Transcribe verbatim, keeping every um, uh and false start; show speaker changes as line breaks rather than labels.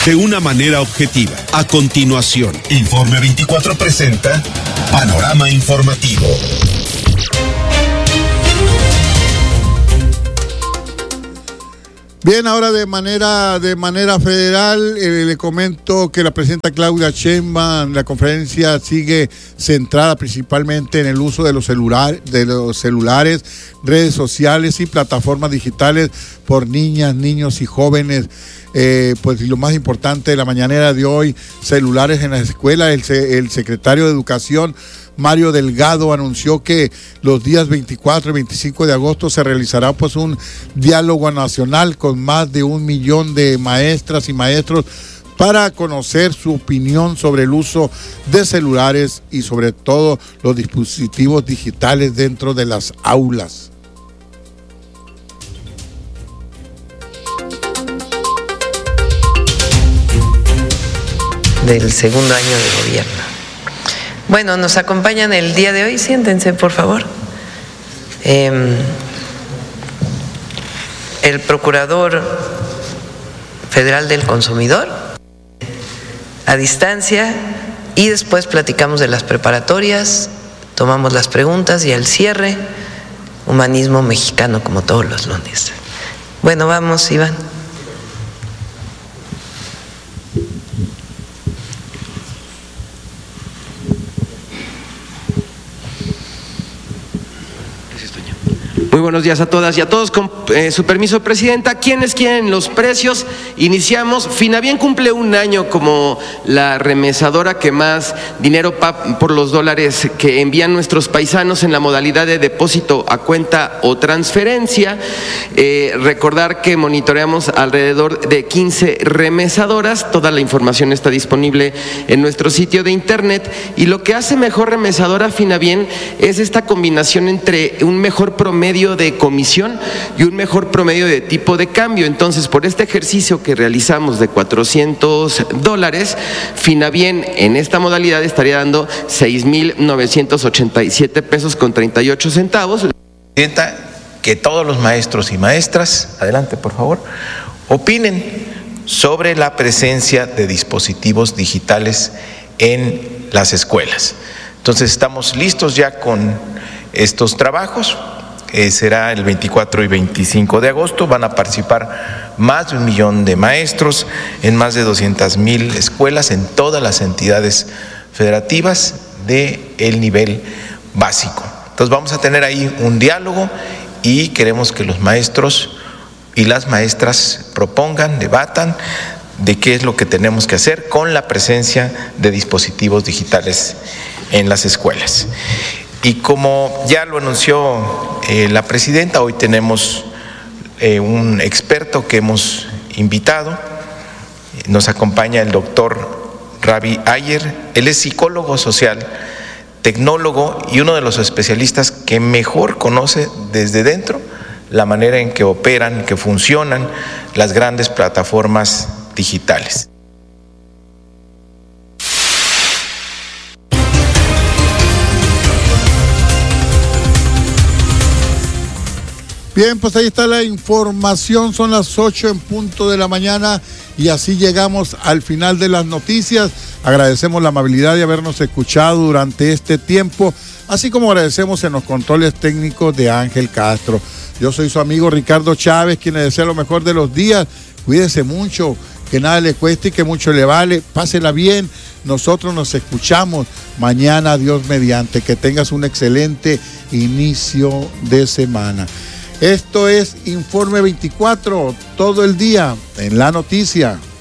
de una manera objetiva. A continuación, Informe veinticuatro presenta Panorama Informativo.
Bien, ahora de manera de manera federal, eh, le comento que la presidenta Claudia Sheinbaum, la conferencia sigue centrada principalmente en el uso de los, celular, de los celulares, redes sociales y plataformas digitales por niñas, niños y jóvenes. Eh, pues y lo más importante de la mañanera de hoy, celulares en las escuelas. El, el secretario de Educación, Mario Delgado, anunció que los días veinticuatro y veinticinco de agosto se realizará pues un diálogo nacional con más de un millón de maestras y maestros para conocer su opinión sobre el uso de celulares y sobre todo los dispositivos digitales dentro de las aulas.
Del segundo año de gobierno. Bueno, nos acompañan el día de hoy, siéntense por favor. Eh, el Procurador Federal del Consumidor, a distancia, y después platicamos de las preparatorias, tomamos las preguntas y al cierre, Humanismo Mexicano como todos los lunes. Bueno, vamos, Iván.
Muy buenos días a todas y a todos. Con eh, su permiso, Presidenta, ¿quiénes quieren los precios? Iniciamos. Finavien cumple un año como la remesadora que más dinero pa por los dólares que envían nuestros paisanos en la modalidad de depósito a cuenta o transferencia. Eh, recordar que monitoreamos alrededor de quince remesadoras. Toda la información está disponible en nuestro sitio de internet. Y lo que hace mejor remesadora Finavien es esta combinación entre un mejor promedio de comisión y un mejor promedio de tipo de cambio. Entonces, por este ejercicio que realizamos de cuatrocientos dólares, Finavien en esta modalidad estaría dando seis mil novecientos ochenta y siete pesos con treinta y ocho centavos.
Presidenta, que todos los maestros y maestras, adelante por favor, opinen sobre la presencia de dispositivos digitales en las escuelas. Entonces, estamos listos ya con estos trabajos. Eh, será el veinticuatro y veinticinco de agosto, van a participar más de un millón de maestros en más de doscientas mil escuelas en todas las entidades federativas del nivel básico. Entonces vamos a tener ahí un diálogo y queremos que los maestros y las maestras propongan, debatan de qué es lo que tenemos que hacer con la presencia de dispositivos digitales en las escuelas. Y como ya lo anunció eh, la presidenta, hoy tenemos eh, un experto que hemos invitado. Nos acompaña el doctor Ravi Ayer. Él es psicólogo social, tecnólogo y uno de los especialistas que mejor conoce desde dentro la manera en que operan, que funcionan las grandes plataformas digitales.
Bien, pues ahí está la información, son las ocho en punto de la mañana y así llegamos al final de las noticias. Agradecemos la amabilidad de habernos escuchado durante este tiempo, así como agradecemos en los controles técnicos de Ángel Castro. Yo soy su amigo Ricardo Chávez, quien le desea lo mejor de los días. Cuídese mucho, que nada le cueste y que mucho le vale. Pásela bien, nosotros nos escuchamos mañana, Dios mediante. Que tengas un excelente inicio de semana. Esto es Informe veinticuatro, todo el día en la noticia.